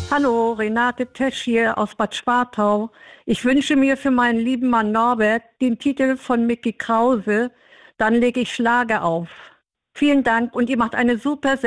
Hallo, Renate Tesch hier aus Bad Schwartau. Ich wünsche mir für meinen lieben Mann Norbert den Titel von Mickey Krause. Dann lege ich Schlager auf. Vielen Dank und ihr macht eine super